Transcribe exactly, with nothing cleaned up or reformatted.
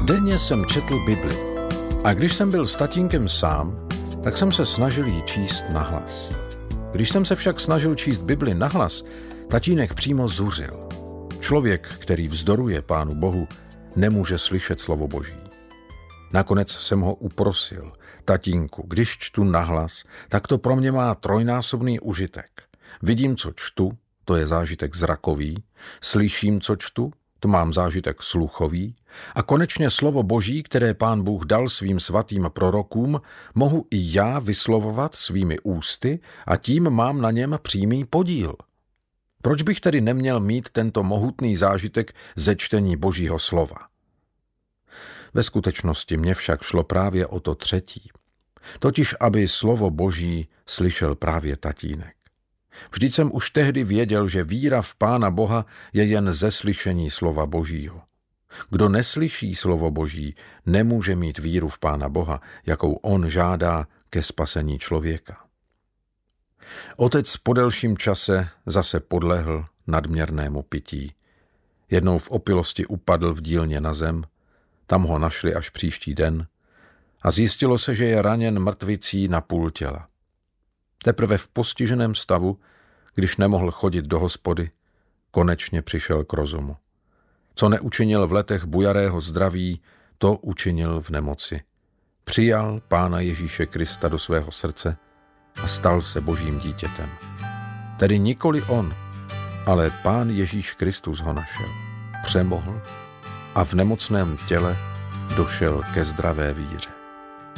Denně jsem četl Bibli a když jsem byl s tatínkem sám, tak jsem se snažil ji číst nahlas. Když jsem se však snažil číst Bibli nahlas, tatínek přímo zuřil. Člověk, který vzdoruje Pánu Bohu, nemůže slyšet slovo Boží. Nakonec jsem ho uprosil. Tatínku, když čtu nahlas, tak to pro mě má trojnásobný užitek. Vidím, co čtu, to je zážitek zrakový, slyším, co čtu, to mám zážitek sluchový a konečně slovo Boží, které Pán Bůh dal svým svatým prorokům, mohu i já vyslovovat svými ústy a tím mám na něm přímý podíl. Proč bych tedy neměl mít tento mohutný zážitek ze čtení Božího slova? Ve skutečnosti mě však šlo právě o to třetí, totiž aby slovo Boží slyšel právě tatínek. Vždyť jsem už tehdy věděl, že víra v Pána Boha je jen ze slyšení slova Božího. Kdo neslyší slovo Boží, nemůže mít víru v Pána Boha, jakou on žádá ke spasení člověka. Otec po delším čase zase podlehl nadměrnému pití. Jednou v opilosti upadl v dílně na zem, tam ho našli až příští den a zjistilo se, že je raněn mrtvicí na půl těla. Teprve v postiženém stavu, když nemohl chodit do hospody, konečně přišel k rozumu. Co neučinil v letech bujarého zdraví, to učinil v nemoci. Přijal Pána Ježíše Krista do svého srdce a stal se Božím dítětem. Tedy nikoli on, ale Pán Ježíš Kristus ho našel, přemohl a v nemocném těle došel ke zdravé víře.